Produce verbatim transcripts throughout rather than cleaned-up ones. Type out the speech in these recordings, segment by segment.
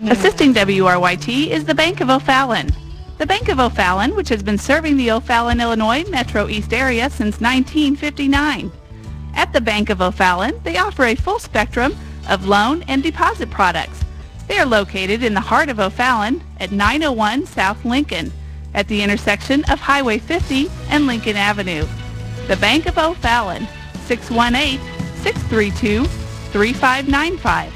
Assisting W R Y T is the Bank of O'Fallon. The Bank of O'Fallon, which has been serving the O'Fallon, Illinois Metro East area since nineteen fifty-nine. At the Bank of O'Fallon, they offer a full spectrum of loan and deposit products. They are located in the heart of O'Fallon at nine oh one South Lincoln, at the intersection of Highway fifty and Lincoln Avenue. The Bank of O'Fallon, six one eight, six three two, three five nine five.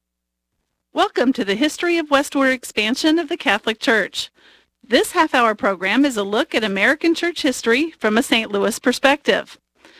Welcome to the History of Westward Expansion of the Catholic Church. This half-hour program is a look at American church history from a Saint Louis perspective.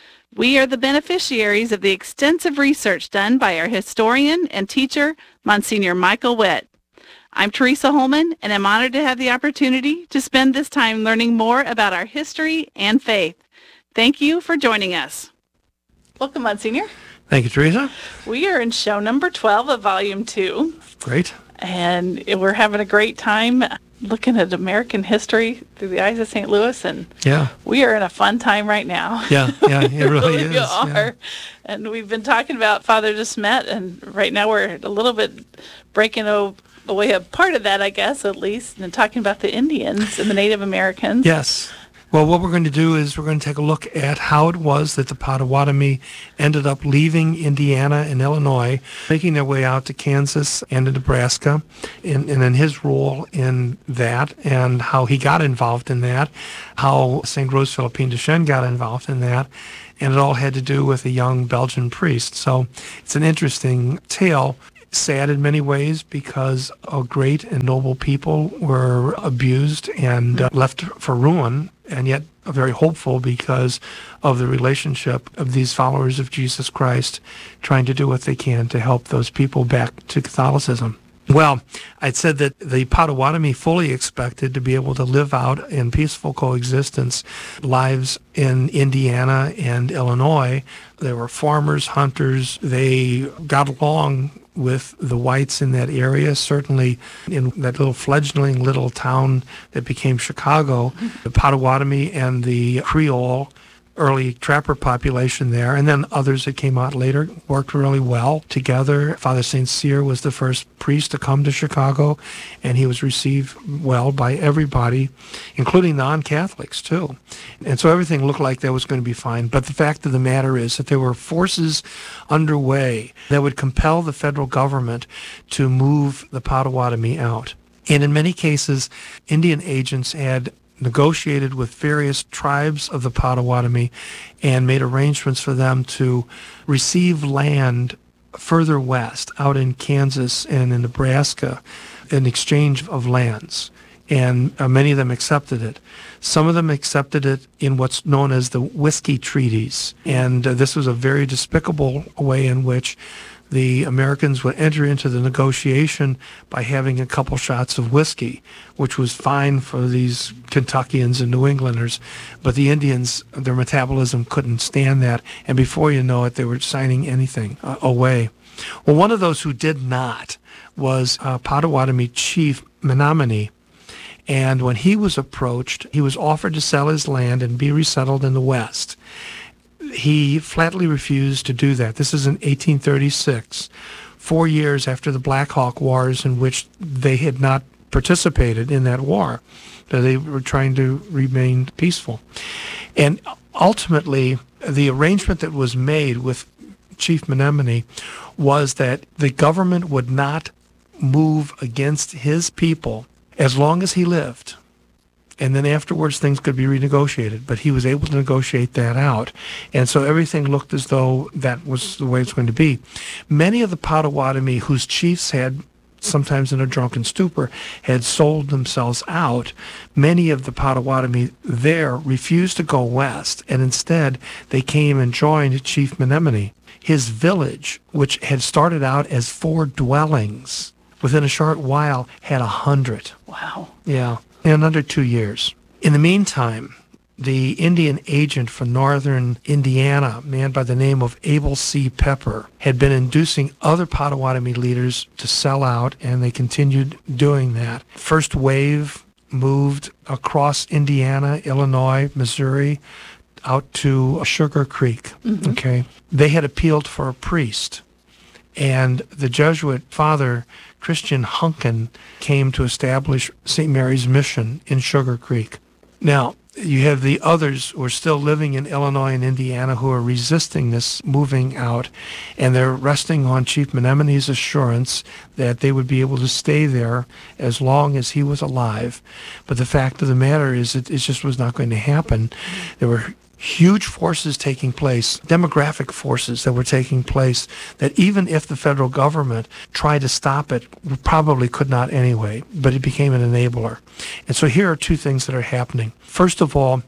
We are the beneficiaries of the extensive research done by our historian and teacher, Monsignor Michael Witt. I'm Teresa Holman, and I'm honored to have the opportunity to spend this time learning more about our history and faith. Thank you for joining us. Welcome, Monsignor. Thank you, Teresa. We are in show number twelve of volume two. Great. And we're having a great time looking at American history through the eyes of Saint Louis, and yeah, we are in a fun time right now. Yeah, yeah, it really, really is. Are. Yeah. And we've been talking about Father De Smet, and right now we're a little bit breaking away a part of that, I guess, at least, and talking about the Indians and the Native Americans. Yes. Well, what we're going to do is we're going to take a look at how it was that the Potawatomi ended up leaving Indiana and Illinois, making their way out to Kansas and to Nebraska, and, and then his role in that, and how he got involved in that, how Saint Rose Philippine de Chêne got involved in that, and it all had to do with a young Belgian priest. So it's an interesting tale. Sad in many ways because a great and noble people were abused and uh, left for ruin, and yet very hopeful because of the relationship of these followers of Jesus Christ trying to do what they can to help those people back to Catholicism. Well, I'd said that the Potawatomi fully expected to be able to live out in peaceful coexistence lives in Indiana and Illinois. They were farmers, hunters. They got along with the whites in that area, certainly in that little fledgling little town that became Chicago. The Potawatomi and the Creole early trapper population there, and then others that came out later, worked really well together. Father Saint Cyr was the first priest to come to Chicago, and he was received well by everybody, including non-Catholics too. And so everything looked like that was going to be fine. But the fact of the matter is that there were forces underway that would compel the federal government to move the Potawatomi out. And in many cases, Indian agents had negotiated with various tribes of the Potawatomi and made arrangements for them to receive land further west, out in Kansas and in Nebraska, in exchange of lands. And uh, many of them accepted it. Some of them accepted it in what's known as the Whiskey Treaties. And uh, this was a very despicable way in which the Americans would enter into the negotiation by having a couple shots of whiskey, which was fine for these Kentuckians and New Englanders, but the Indians, their metabolism couldn't stand that, and before you know it, they were signing anything uh, away. Well, one of those who did not was uh, Potawatomi Chief Menominee, and when he was approached, he was offered to sell his land and be resettled in the West. He flatly refused to do that. This is in eighteen thirty-six, four years after the Black Hawk Wars, in which they had not participated in that war. They were trying to remain peaceful. And ultimately, the arrangement that was made with Chief Menominee was that the government would not move against his people as long as he lived. And then afterwards, things could be renegotiated. But he was able to negotiate that out. And so everything looked as though that was the way it's going to be. Many of the Potawatomi, whose chiefs had, sometimes in a drunken stupor, had sold themselves out, many of the Potawatomi there refused to go west. And instead, they came and joined Chief Menominee. His village, which had started out as four dwellings, within a short while had a hundred. Wow. Yeah. In under two years. In the meantime, the Indian agent for northern Indiana, a man by the name of Abel C. Pepper, had been inducing other Potawatomi leaders to sell out, and they continued doing that. First wave moved across Indiana, Illinois, Missouri, out to Sugar Creek. Mm-hmm. Okay, they had appealed for a priest, And the Jesuit father, Christian Hunkin, came to establish Saint Mary's Mission in Sugar Creek. Now, you have the others who are still living in Illinois and Indiana who are resisting this moving out, and they're resting on Chief Menemone's assurance that they would be able to stay there as long as he was alive. But the fact of the matter is it, it just was not going to happen. There were huge forces taking place, demographic forces that were taking place, that even if the federal government tried to stop it, probably could not anyway, but it became an enabler. And so here are two things that are happening. First of all,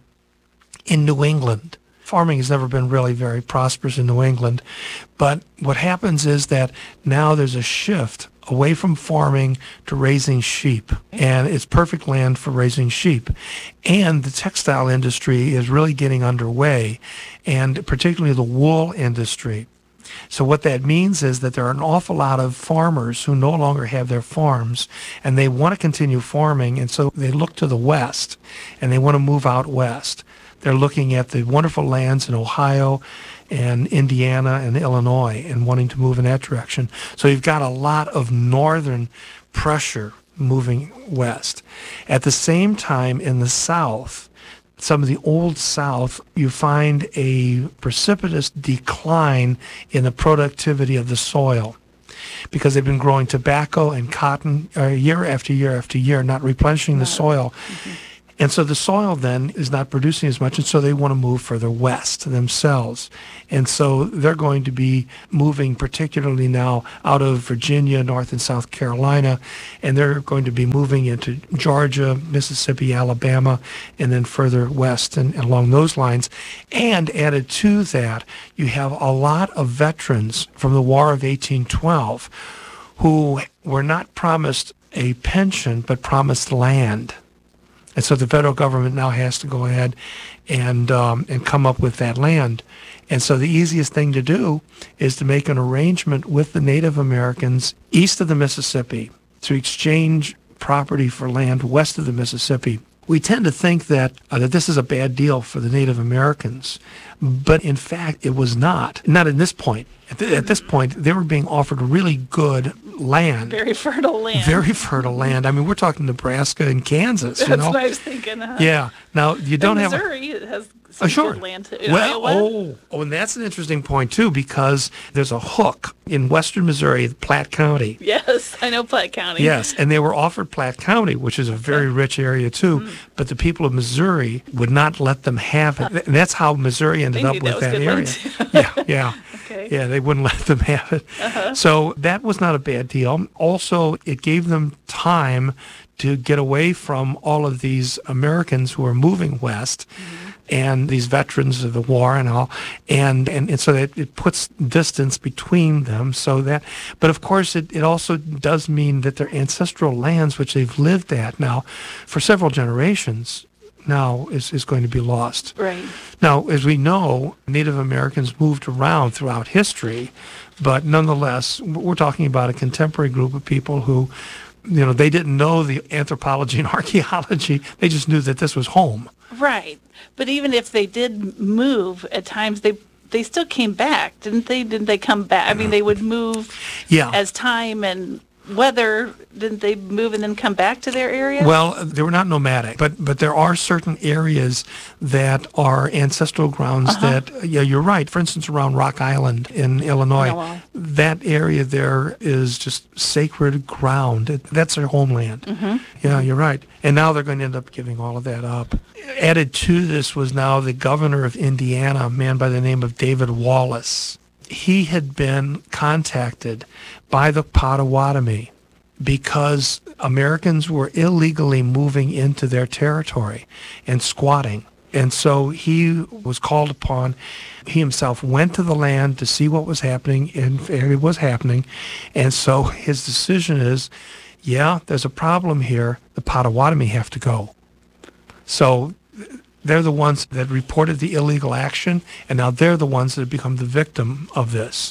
in New England, farming has never been really very prosperous in New England, but what happens is that now there's a shift away from farming to raising sheep, and it's perfect land for raising sheep. And the textile industry is really getting underway, and particularly the wool industry. So what that means is that there are an awful lot of farmers who no longer have their farms, and they want to continue farming, and so they look to the west, and they want to move out west. They're looking at the wonderful lands in Ohio and Indiana and Illinois and wanting to move in that direction. So you've got a lot of northern pressure moving west. At the same time, in the South, some of the old South, you find a precipitous decline in the productivity of the soil because they've been growing tobacco and cotton uh, year after year after year, not replenishing the soil. Mm-hmm. And so the soil then is not producing as much, and so they want to move further west themselves. And so they're going to be moving particularly now out of Virginia, North and South Carolina, and they're going to be moving into Georgia, Mississippi, Alabama, and then further west and, and along those lines. And added to that, you have a lot of veterans from the War of eighteen twelve who were not promised a pension but promised land. And so the federal government now has to go ahead and um, and come up with that land. And so the easiest thing to do is to make an arrangement with the Native Americans east of the Mississippi to exchange property for land west of the Mississippi. We tend to think that uh, that this is a bad deal for the Native Americans, but in fact it was not. Not at this point. At, th- at this point, they were being offered really good land. Very fertile land. Very fertile land. I mean, we're talking Nebraska and Kansas, That's you know? what I was thinking. Uh, Yeah. Now, you don't and have... Missouri has some Oh, sure. good land too. In Well, Iowa. oh, oh, and that's an interesting point, too, because there's a hook in western Missouri, Platte County. Yes, I know Platte County. Yes, and they were offered Platte County, which is a very rich area, too, mm. but the people of Missouri would not let them have it. And that's how Missouri ended They up knew with that that, was area. good land, yeah, yeah. Okay. Yeah, they wouldn't let them have it. Uh-huh. So that was not a bad deal. Also, it gave them time to get away from all of these Americans who are moving west, mm-hmm. and these veterans of the war and all, and, and, and so that it puts distance between them. So that, but of course, it, it also does mean that their ancestral lands, which they've lived at now for several generations, now is, is going to be lost. Right. Now, as we know, Native Americans moved around throughout history, but nonetheless, we're talking about a contemporary group of people who, you know, they didn't know the anthropology and archaeology. They just knew that this was home. Right. But even if they did move, at times they they still came back, didn't they? Didn't they come back? I mean, they would move yeah. as time and weather, didn't they move and then come back to their area? Well, they were not nomadic, but but there are certain areas that are ancestral grounds uh-huh. that, yeah, you're right. For instance, around Rock Island in Illinois, Oh, wow. that area there is just sacred ground. It, that's their homeland. Mm-hmm. Yeah, you're right. And now they're going to end up giving all of that up. Added to this was now the governor of Indiana, a man by the name of David Wallace. He had been contacted by the Potawatomi because Americans were illegally moving into their territory and squatting. And so he was called upon. He himself went to the land to see what was happening, and it was happening. And so his decision is, yeah, there's a problem here. The Potawatomi have to go. So they're the ones that reported the illegal action, and now they're the ones that have become the victim of this.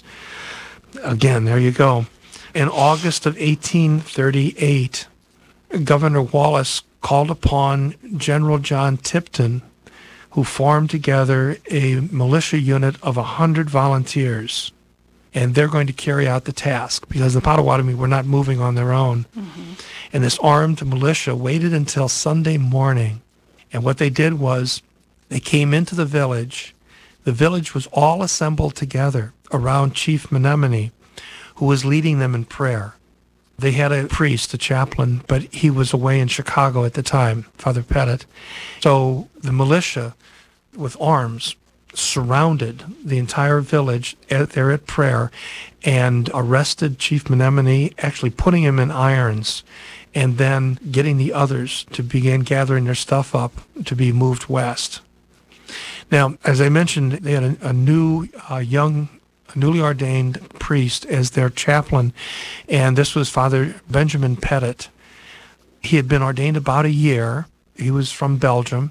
Again, there you go. In August of eighteen thirty-eight, Governor Wallace called upon General John Tipton, who formed together a militia unit of one hundred volunteers. and they're going to carry out the task because the Potawatomi were not moving on their own. Mm-hmm. And this armed militia waited until Sunday morning, and what they did was they came into the village. The village was all assembled together around Chief Menominee, who was leading them in prayer. They had a priest, a chaplain, but he was away in Chicago at the time, Father Pettit. So the militia with arms surrounded the entire village at, there at prayer and arrested Chief Menominee, actually putting him in irons, and then getting the others to begin gathering their stuff up to be moved west. Now, as I mentioned, they had a, a new, uh, young, newly ordained priest as their chaplain, and this was Father Benjamin Pettit. He had been ordained about a year. He was from Belgium,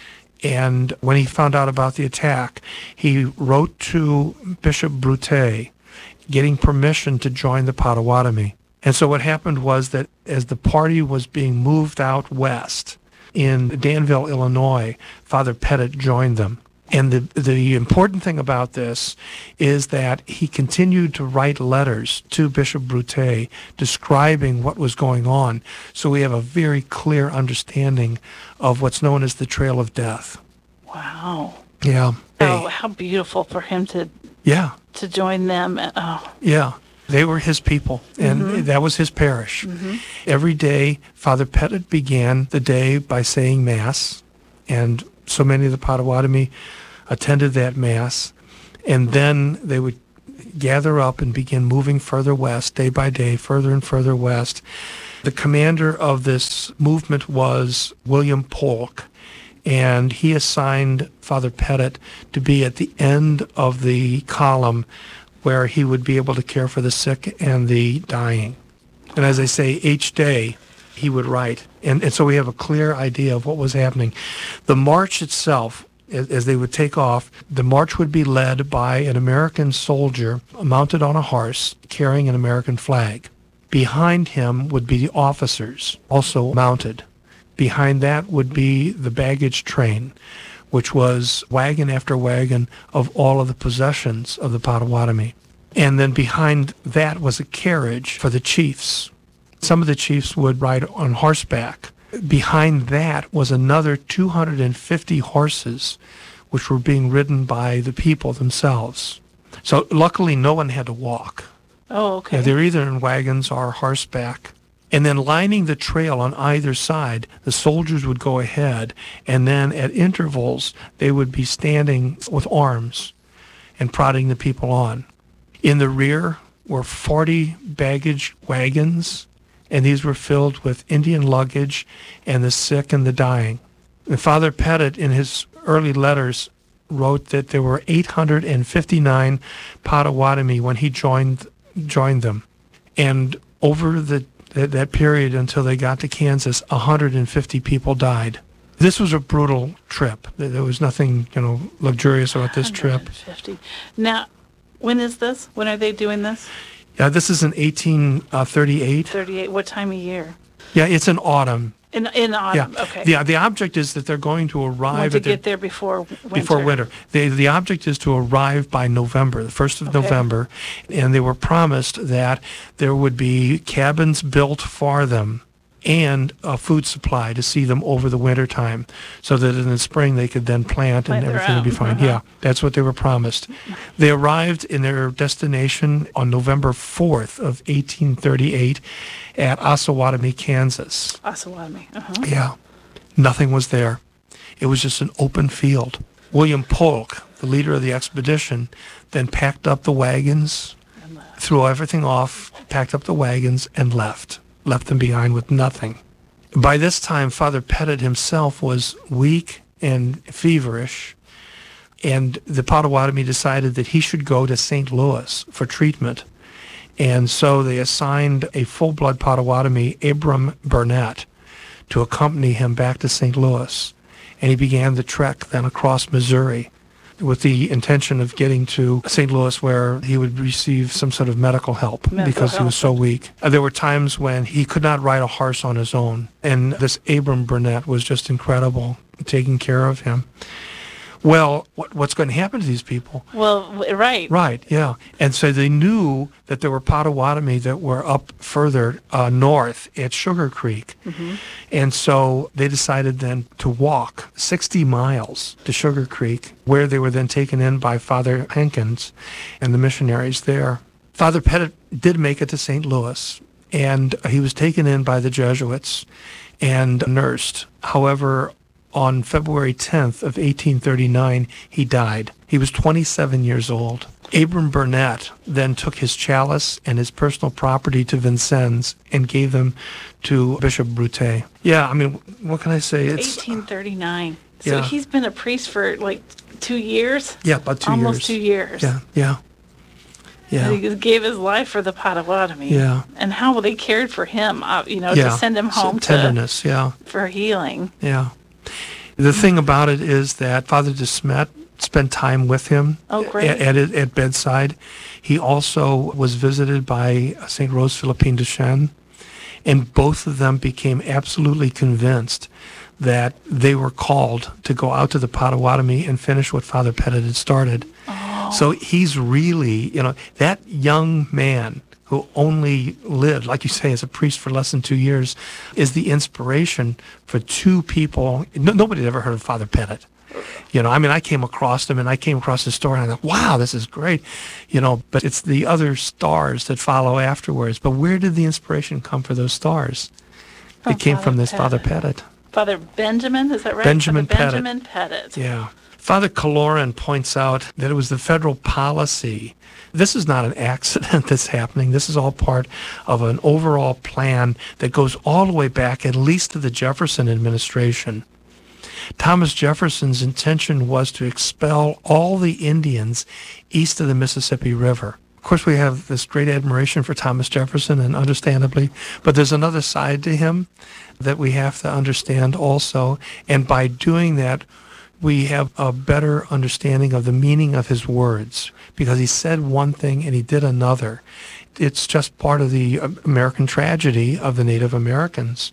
and when he found out about the attack, he wrote to Bishop Brute, getting permission to join the Potawatomi. And so what happened was that as the party was being moved out west in Danville, Illinois, Father Pettit joined them. And the the important thing about this is that he continued to write letters to Bishop Brute describing what was going on. So we have a very clear understanding of what's known as the Trail of Death. Wow. Yeah. Oh, how beautiful for him to yeah. to join them. Oh. Yeah. They were his people, and mm-hmm. that was his parish. Mm-hmm. Every day, Father Pettit began the day by saying Mass, and so many of the Potawatomi attended that Mass, and then they would gather up and begin moving further west, day by day, further and further west. The commander of this movement was William Polk, and he assigned Father Pettit to be at the end of the column where he would be able to care for the sick and the dying. And as I say, each day he would write. And, and so we have a clear idea of what was happening. The march itself, as, as they would take off, the march would be led by an American soldier mounted on a horse carrying an American flag. Behind him would be the officers, also mounted. Behind that would be the baggage train, which was wagon after wagon of all of the possessions of the Potawatomi. And then behind that was a carriage for the chiefs. Some of the chiefs would ride on horseback. Behind that was another two hundred fifty horses, which were being ridden by the people themselves. So luckily no one had to walk. Oh, okay. Yeah, they're either in wagons or horseback. And then lining the trail on either side, the soldiers would go ahead, and then at intervals, they would be standing with arms and prodding the people on. In the rear were forty baggage wagons, and these were filled with Indian luggage and the sick and the dying. And Father Pettit, in his early letters, wrote that there were eight hundred fifty-nine Potawatomi when he joined joined them. And over the That, that period until they got to Kansas, one hundred fifty people died. This was a brutal trip. There was nothing, you know, luxurious about this trip. one hundred fifty. Now, when is this? When are they doing this? Yeah, this is in eighteen thirty-eight. thirty-eight. What time of year? Yeah, it's in autumn. In in autumn. Yeah. Okay. The, the object is that they're going to arrive Want to at their, get there before winter. before winter. The, the object is to arrive by November, the first of Okay. November, and they were promised that there would be cabins built for them and a food supply to see them over the winter time, so that in the spring they could then plant, Plant and their everything would be own. fine. Uh-huh. Yeah, that's what they were promised. They arrived in their destination on November fourth of eighteen thirty-eight at Osawatomie, Kansas. Osawatomie. Uh-huh. Yeah, nothing was there. It was just an open field. William Polk, the leader of the expedition, then packed up the wagons, And left. threw everything off, packed up the wagons, and left. Left them behind with nothing. By this time, Father Pettit himself was weak and feverish, and the Potawatomi decided that he should go to Saint Louis for treatment. And so they assigned a full-blood Potawatomi, Abram Burnett, to accompany him back to Saint Louis. And he began the trek then across Missouri with the intention of getting to Saint Louis, where he would receive some sort of medical help Medical because he was so help. weak. Uh, There were times when he could not ride a horse on his own, and this Abram Burnett was just incredible, taking care of him. Well, what, what's going to happen to these people? Well, w- right. Right, yeah. And so they knew that there were Potawatomi that were up further uh, north at Sugar Creek. Mm-hmm. And so they decided then to walk sixty miles to Sugar Creek, where they were then taken in by Father Hankins and the missionaries there. Father Pettit did make it to Saint Louis, and he was taken in by the Jesuits and nursed. However, on February tenth of eighteen thirty-nine, he died. He was twenty-seven years old. Abram Burnett then took his chalice and his personal property to Vincennes and gave them to Bishop Brute. Yeah, I mean, what can I say? It's eighteen thirty-nine. So yeah. he's been a priest for like two years? Yeah, about two Almost years. two years. Yeah, yeah. Yeah. He gave his life for the Potawatomi. Yeah. And how they cared for him, uh, you know, yeah. to send him home So tenderness, yeah. to, for healing. Yeah. The thing about it is that Father de Smet spent time with him Oh, great. at, at, at bedside. He also was visited by Saint Rose Philippine de Chêne, and both of them became absolutely convinced that they were called to go out to the Potawatomi and finish what Father Pettit had started. Oh. So he's really, you know, that young man who only lived, like you say, as a priest for less than two years, is the inspiration for two people. No, nobody had ever heard of Father Pettit. You know, I mean, I came across him, and I came across his story, and I thought, wow, this is great. You know, but it's the other stars that follow afterwards. But where did the inspiration come for those stars? From it came Father from this Pettit. Father Pettit. Father Benjamin, is that right? Benjamin Father Pettit. Benjamin Pettit. Yeah. Father Kaloran points out that it was the federal policy. This is not an accident that's happening. This is all part of an overall plan that goes all the way back at least to the Jefferson administration. Thomas Jefferson's intention was to expel all the Indians east of the Mississippi River. Of course, we have this great admiration for Thomas Jefferson, and understandably, but there's another side to him that we have to understand also. And by doing that, we have a better understanding of the meaning of his words, because he said one thing and he did another. It's just part of the American tragedy of the Native Americans.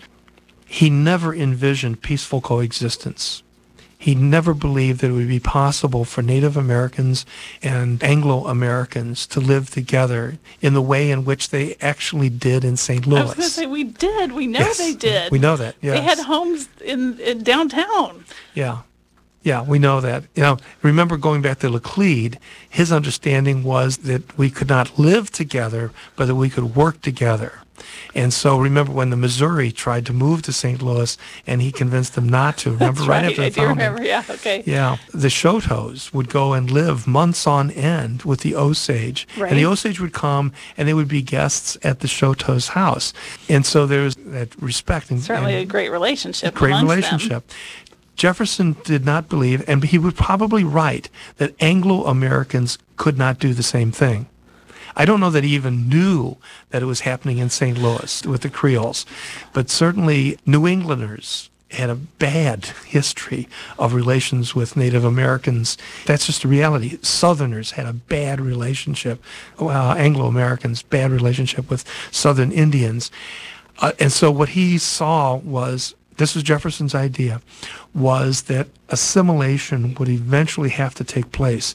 He never envisioned peaceful coexistence. He never believed that it would be possible for Native Americans and Anglo-Americans to live together in the way in which they actually did in Saint Louis. I was going to say, we did. We know Yes, they did. we know that, yes. They had homes in, in downtown. Yeah. Yeah, we know that. You know, remember going back to Laclede, his understanding was that we could not live together, but that we could work together. And so remember when the Missouri tried to move to Saint Louis and he convinced them not to. Remember That's right, right. after the I do founding? remember, yeah, okay. Yeah, the Choteaus would go and live months on end with the Osage. Right. And the Osage would come and they would be guests at the Choteau's house. And so there was that respect. And, Certainly and a great relationship great amongst relationship. Jefferson did not believe, and he was probably right, that Anglo-Americans could not do the same thing. I don't know that he even knew that it was happening in Saint Louis with the Creoles, but certainly New Englanders had a bad history of relations with Native Americans. That's just a reality. Southerners had a bad relationship, uh, Anglo-Americans, bad relationship with Southern Indians. Uh, and so what he saw was, this was Jefferson's idea, was that assimilation would eventually have to take place.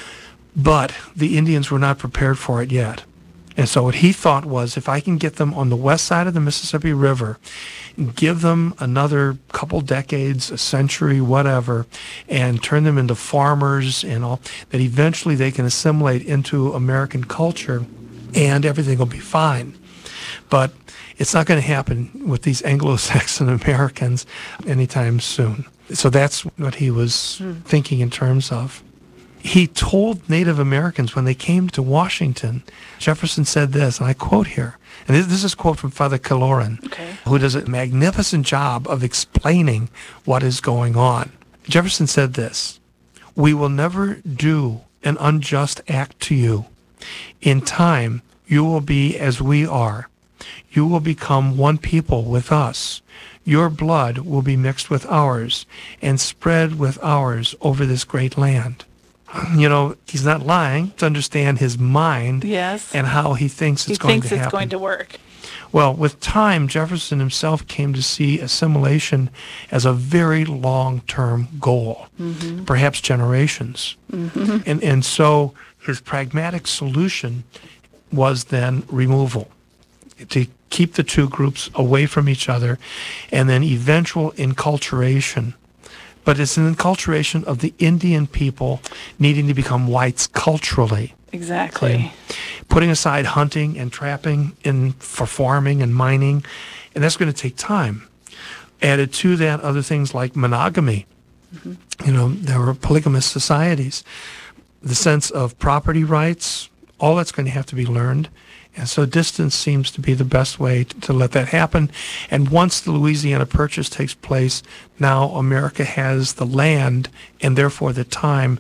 But the Indians were not prepared for it yet. And so what he thought was, if I can get them on the west side of the Mississippi River, give them another couple decades, a century, whatever, and turn them into farmers and all, that eventually they can assimilate into American culture and everything will be fine. But it's not going to happen with these Anglo-Saxon Americans anytime soon. So that's what he was hmm. thinking in terms of. He told Native Americans when they came to Washington, Jefferson said this, and I quote here, and this, this is a quote from Father Kaloran, okay. who does a magnificent job of explaining what is going on. Jefferson said this, "We will never do an unjust act to you. In time, you will be as we are. You will become one people with us. Your blood will be mixed with ours and spread with ours over this great land." You know, he's not lying to understand his mind yes. and how he thinks it's he going thinks to it's happen. going to work. Well, with time, Jefferson himself came to see assimilation as a very long-term goal, mm-hmm. perhaps generations. Mm-hmm. And, and so his pragmatic solution was then removal, to keep the two groups away from each other, and then eventual enculturation. But it's an enculturation of the Indian people needing to become whites culturally. Exactly. Okay. Putting aside hunting and trapping in, for farming and mining, and that's going to take time. Added to that, other things like monogamy. Mm-hmm. You know, there were polygamous societies. The sense of property rights, all that's going to have to be learned. And so distance seems to be the best way to, to let that happen. And once the Louisiana Purchase takes place, now America has the land and therefore the time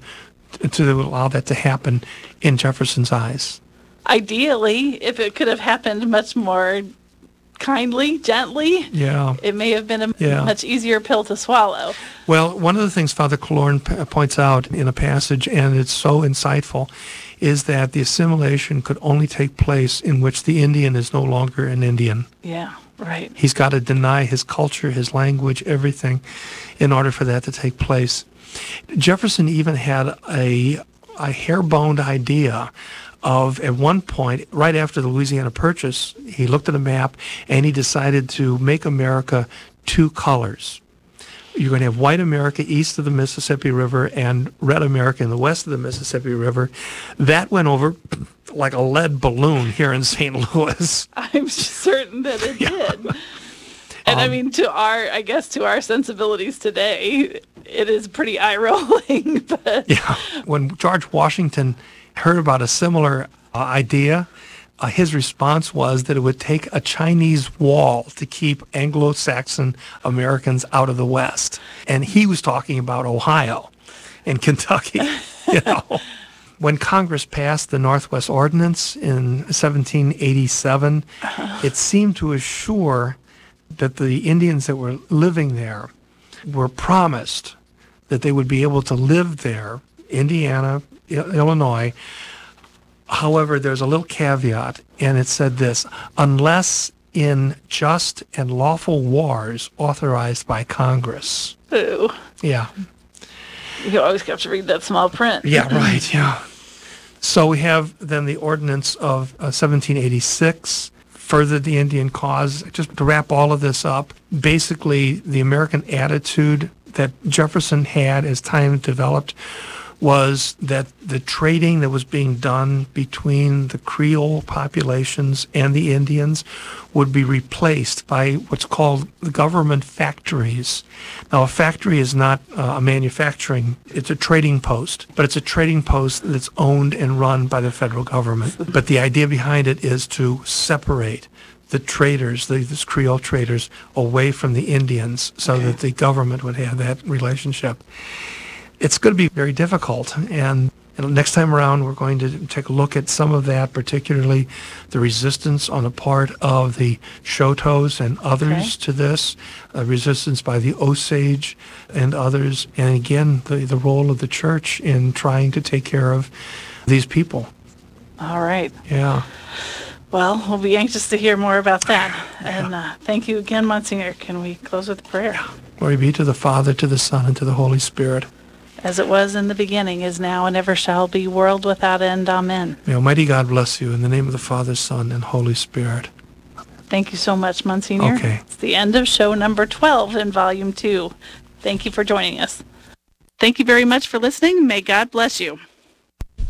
to allow that to happen in Jefferson's eyes. Ideally, if it could have happened much more kindly, gently, yeah, it may have been a yeah. much easier pill to swallow. Well, one of the things Father Killorn p- points out in a passage, and it's so insightful, is that the assimilation could only take place in which the Indian is no longer an Indian. Yeah, right. He's got to deny his culture, his language, everything in order for that to take place. Jefferson even had a, a hair-boned idea of, at one point, right after the Louisiana Purchase, he looked at a map and he decided to make America two colors. You're going to have white America east of the Mississippi River and red America in the west of the Mississippi River. That went over like a lead balloon here in Saint Louis. I'm certain that it yeah. did. And um, I mean, to our, I guess, to our sensibilities today, it is pretty eye-rolling. But yeah, when George Washington heard about a similar uh, idea, uh, his response was that it would take a Chinese wall to keep Anglo-Saxon Americans out of the West. And he was talking about Ohio and Kentucky, you know. When Congress passed the Northwest Ordinance in seventeen eighty-seven, uh-huh. it seemed to assure that the Indians that were living there were promised that they would be able to live there, Indiana, Illinois. However, there's a little caveat, and it said this: unless in just and lawful wars authorized by Congress. Ooh. Yeah. You always have to read that small print. Yeah, right, yeah. So we have then the ordinance of uh, seventeen eighty-six, furthered the Indian cause. Just to wrap all of this up, basically the American attitude that Jefferson had as time developed was that the trading that was being done between the Creole populations and the Indians would be replaced by what's called the government factories. Now, a factory is not uh, a manufacturing, it's a trading post, but it's a trading post that's owned and run by the federal government. But the idea behind it is to separate the traders, the, these Creole traders, away from the Indians so okay. that the government would have that relationship. It's going to be very difficult, and, and next time around we're going to take a look at some of that, particularly the resistance on the part of the Choteaus and others okay. to this, uh, resistance by the Osage and others, and again, the, the role of the church in trying to take care of these people. All right. Yeah. Well, we'll be anxious to hear more about that. And uh, thank you again, Monsignor. Can we close with prayer? Yeah. Glory be to the Father, to the Son, and to the Holy Spirit. As it was in the beginning, is now, and ever shall be, world without end. Amen. May Almighty God bless you in the name of the Father, Son, and Holy Spirit. Thank you so much, Monsignor. Okay. It's the end of show number twelve in Volume two. Thank you for joining us. Thank you very much for listening. May God bless you.